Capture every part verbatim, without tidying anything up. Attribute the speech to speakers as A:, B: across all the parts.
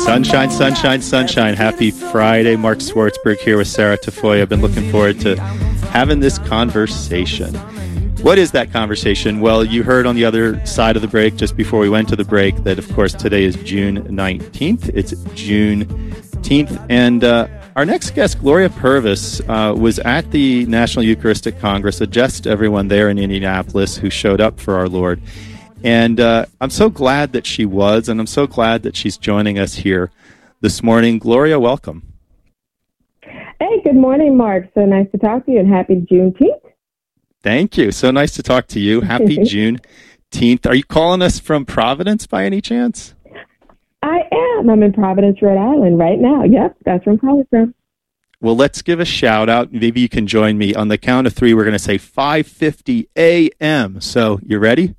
A: Sunshine, sunshine, sunshine. Happy Friday. Mark Swartzberg here with Sarah Tafoya. I've been looking forward to having this conversation. What is that conversation? Well, you heard on the other side of the break, just before we went to the break, that, of course, today is June nineteenth. It's Juneteenth. And uh, our next guest, Gloria Purvis, uh, was at the National Eucharistic Congress, addressed everyone there in Indianapolis who showed up for our Lord. And uh, I'm so glad that she was, and I'm so glad that she's joining us here this morning. Gloria, welcome.
B: Hey, good morning, Mark. So nice to talk to you, and happy Juneteenth.
A: Thank you. So nice to talk to you. Happy Juneteenth. Are you calling us from Providence by any chance?
B: I am. I'm in Providence, Rhode Island right now. Yep, that's where I'm calling from.
A: Well, let's give a shout out. Maybe you can join me. On the count of three, we're going to say five fifty a.m. So you ready?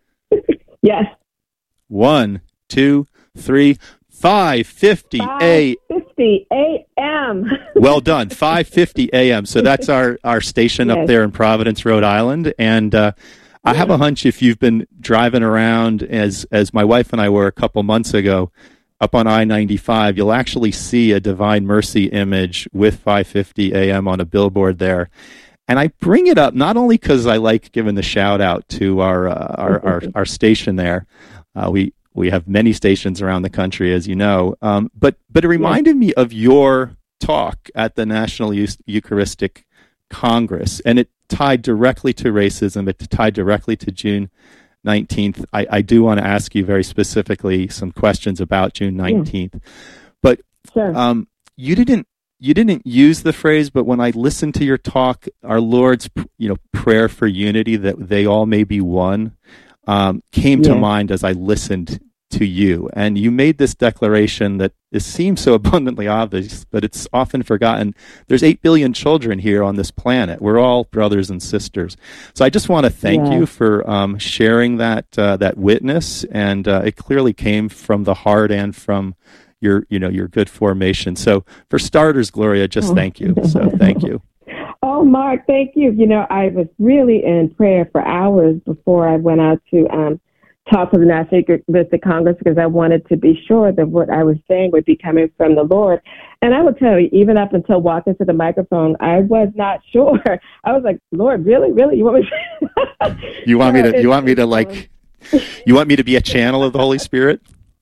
B: Yes.
A: One, two, three, five fifty a.m.
B: five fifty a.m.
A: Well done, five fifty a.m. So that's our, our station
B: yes.
A: up there in Providence, Rhode Island. And uh, I have a hunch if you've been driving around, as as my wife and I were a couple months ago, up on I ninety-five, you'll actually see a Divine Mercy image with five fifty a.m. on a billboard there. And I bring it up not only because I like giving the shout out to our uh, our, our our station there. Uh, we we have many stations around the country, as you know. Um, but but it reminded me of your talk at the National Eucharistic Congress, and it tied directly to racism. It tied directly to June nineteenth. I, I do want to ask you very specifically some questions about June nineteenth. Yeah. But
B: sure.
A: um, you didn't. You didn't use the phrase, but when I listened to your talk, our Lord's, you know, prayer for unity, that they all may be one, um, came yeah. to mind as I listened to you. And you made this declaration that it seems so abundantly obvious, but it's often forgotten. There's eight billion children here on this planet. We're all brothers and sisters. So I just want to thank yeah. you for um, sharing that uh, that witness. And uh, it clearly came from the heart and from your, you know, your good formation. So for starters, Gloria, just oh. thank you. So thank you.
B: Oh, Mark, thank you. You know, I was really in prayer for hours before I went out to um, talk to the National Eucharistic Congress, because I wanted to be sure that what I was saying would be coming from the Lord. And I will tell you, even up until walking to the microphone, I was not sure. I was like, Lord, really, really, you want me? To
A: you want me to? You want me to like? You want me to be a channel of the Holy Spirit?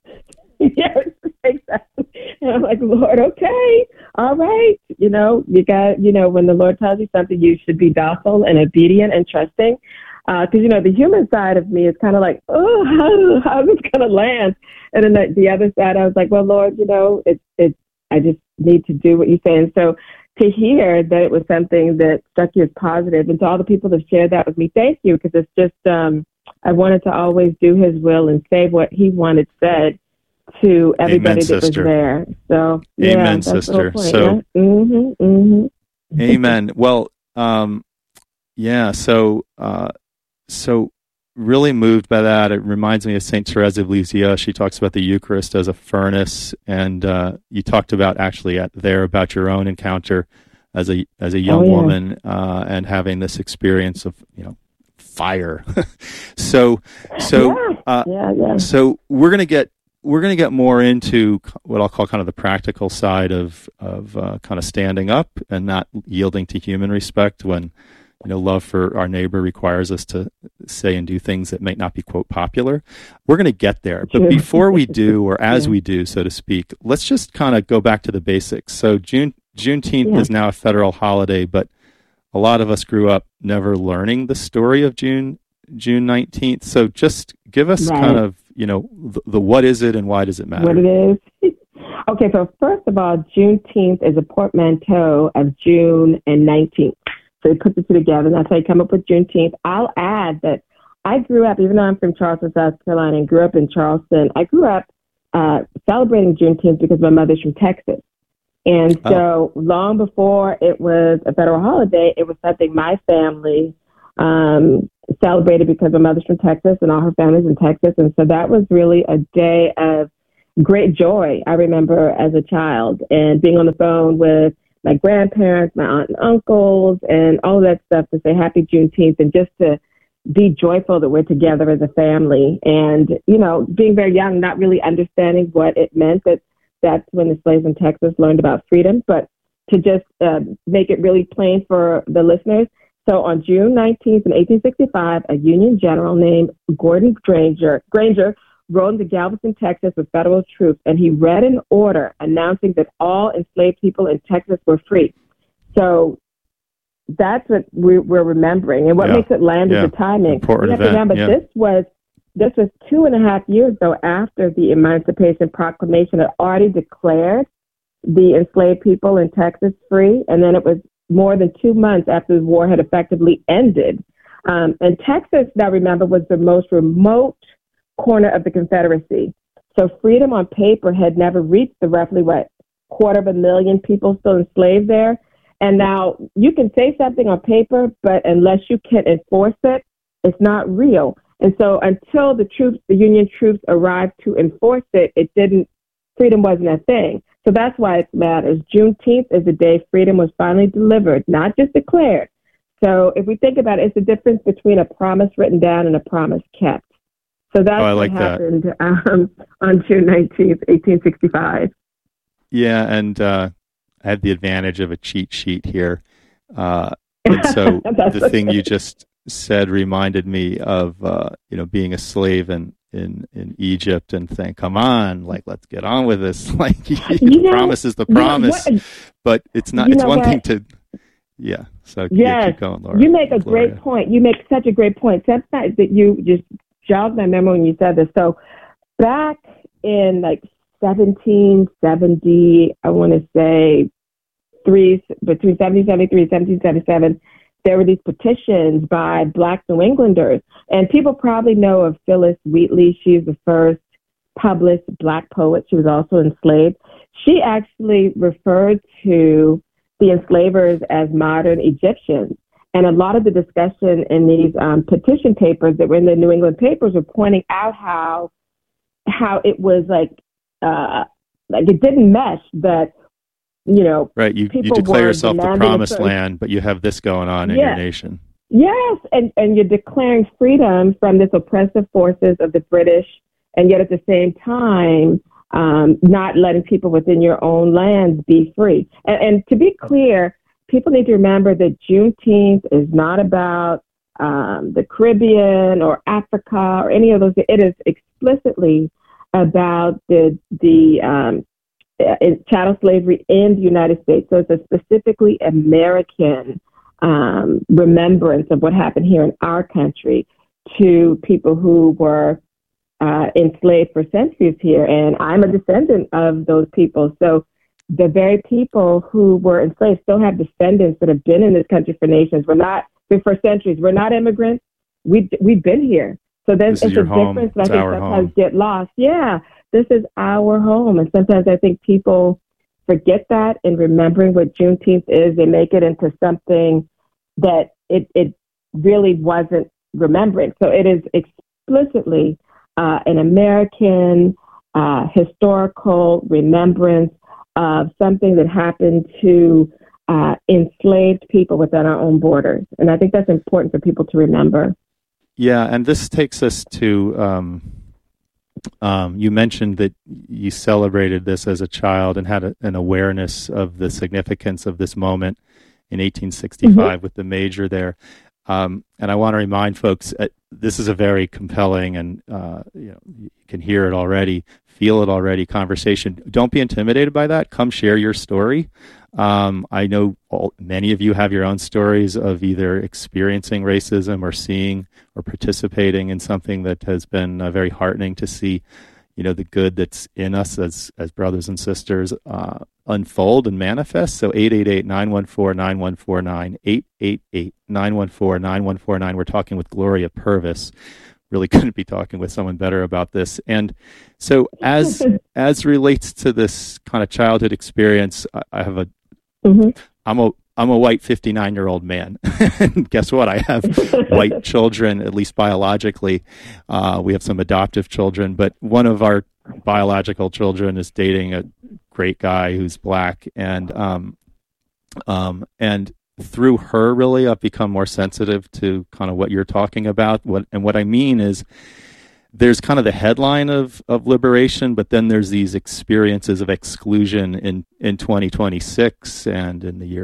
B: Yes. Exactly. And I'm like, Lord, okay, all right. You know, you got, you know, when the Lord tells you something, you should be docile and obedient and trusting. Because, uh, you know, the human side of me is kind of like, oh, how, how is this going to land? And then the, the other side, I was like, well, Lord, you know, it's, it's, I just need to do what you say. And so to hear that it was something that struck you as positive, and to all the people that shared that with me, thank you, because it's just, um, I wanted to always do his will and say what he wanted said to everybody
A: Amen,
B: that
A: sister.
B: was there. So,
A: yeah, Amen,
B: that's
A: sister.
B: The
A: so,
B: yeah. mm-hmm, mm-hmm.
A: Amen. Well, um, yeah. So, uh, so really moved by that. It reminds me of Saint Therese of Lisieux. She talks about the Eucharist as a furnace, and uh, you talked about actually at there about your own encounter as a as a young
B: oh, yeah.
A: woman uh, and having this experience of, you know, fire. so, so,
B: yeah.
A: Uh,
B: yeah, yeah.
A: so we're gonna get. We're going to get more into what I'll call kind of the practical side of of uh, kind of standing up and not yielding to human respect when, you know, love for our neighbor requires us to say and do things that might not be, quote, popular. We're going to get there. But before we do, or as yeah. we do, so to speak, let's just kind of go back to the basics. So June Juneteenth yeah. is now a federal holiday, but a lot of us grew up never learning the story of June June nineteenth. So just give us
B: right.
A: kind of, you know, the, the what is it and why does it matter?
B: What it is. Okay, so first of all, Juneteenth is a portmanteau of June and nineteenth. So you put the two together, and that's how you come up with Juneteenth. I'll add that I grew up, even though I'm from Charleston, South Carolina, and grew up in Charleston, I grew up uh, celebrating Juneteenth because my mother's from Texas. And so oh. long before it was a federal holiday, it was something my family um, celebrated because my mother's from Texas and all her family's in Texas. And so that was really a day of great joy, I remember, as a child, and being on the phone with my grandparents, my aunt and uncles, and all of that stuff to say happy Juneteenth, and just to be joyful that we're together as a family. And, you know, being very young, not really understanding what it meant, that that's when the slaves in Texas learned about freedom. But to just uh, make it really plain for the listeners, so on June nineteenth in eighteen sixty-five, a Union general named Gordon Granger, Granger rode into Galveston, Texas with federal troops, and he read an order announcing that all enslaved people in Texas were free. So that's what we, we're remembering. And what
A: yeah.
B: makes it land
A: yeah.
B: is the timing.
A: Important
B: you have
A: event.
B: to remember,
A: yeah.
B: this was this was two and a half years, though, after the Emancipation Proclamation had already declared the enslaved people in Texas free, and then it was more than two months after the war had effectively ended. Um, and Texas, now remember, was the most remote corner of the Confederacy. So freedom on paper had never reached the roughly, what, quarter of a million people still enslaved there. And now you can say something on paper, but unless you can enforce it, it's not real. And so until the troops, the Union troops arrived to enforce it, it didn't, freedom wasn't a thing. So that's why it matters. Juneteenth is the day freedom was finally delivered, not just declared. So if we think about it, it's the difference between a promise written down and a promise kept. So that's
A: oh, I like
B: what
A: that.
B: happened um, on June nineteenth, eighteen sixty-five.
A: Yeah, and uh, I had the advantage of a cheat sheet here. Uh, and so the thing you just said reminded me of, uh, you know, being a slave in, in, in Egypt and saying, come on, like, let's get on with this. Like, the know, promise is the promise. You know, but it's not, it's one what? thing to, yeah. So
B: yes,
A: yeah, keep going, Laura.
B: You make a
A: Gloria.
B: great point. You make such a great point. Sometimes that you just jogged my memory when you said this. So back in like seventeen seventy, I want to say three, between seventeen seventy-three and seventeen seventy-seven, there were these petitions by Black New Englanders. And people probably know of Phyllis Wheatley. She's the first published Black poet. She was also enslaved. She actually referred to the enslavers as modern Egyptians. And a lot of the discussion in these um, petition papers that were in the New England papers were pointing out how how it was like uh, like it didn't mesh that, you know,
A: right. You, you declare yourself the promised certain... land, but you have this going on in
B: yes.
A: your nation.
B: Yes, and, and you're declaring freedom from this oppressive forces of the British, and yet at the same time, um, not letting people within your own lands be free. And, and to be clear, people need to remember that Juneteenth is not about um, the Caribbean or Africa or any of those. It is explicitly about the the um, chattel slavery in the United States. So it's a specifically American um, remembrance of what happened here in our country to people who were uh, enslaved for centuries here. And I'm a descendant of those people. So the very people who were enslaved still have descendants that have been in this country for nations. We're not, for centuries, we're not immigrants. We, we've been here. So there's it's a
A: home.
B: difference
A: that
B: I think sometimes home. get lost. Yeah, this is our home. And sometimes I think people forget that in remembering what Juneteenth is. They make it into something that it, it really wasn't remembering. So it is explicitly uh, an American uh, historical remembrance of something that happened to uh, enslaved people within our own borders. And I think that's important for people to remember.
A: Yeah, and this takes us to, um, um, you mentioned that you celebrated this as a child and had a, an awareness of the significance of this moment in eighteen sixty-five mm-hmm. with the major there. Um, and I want to remind folks, uh, this is a very compelling and, uh, you know, you can hear it already, feel it already, conversation. Don't be intimidated by that. Come share your story. Um, I know all, many of you have your own stories of either experiencing racism or seeing or participating in something that has been uh, very heartening to see, you know, the good that's in us as as brothers and sisters uh, unfold and manifest. So eight eight eight, nine one four, nine one four nine, eight eight eight, nine one four, nine one four nine. We're talking with Gloria Purvis. Really couldn't be talking with someone better about this. And so as as relates to this kind of childhood experience, I, I have a Mm-hmm. I'm a I'm a white fifty-nine year old man. And guess what? I have white children, at least biologically. Uh, we have some adoptive children, but one of our biological children is dating a great guy who's black, and um, um, and through her, really, I've become more sensitive to kind of what you're talking about. What and what I mean is, there's kind of the headline of, of liberation, but then there's these experiences of exclusion in, in twenty twenty-six and in the year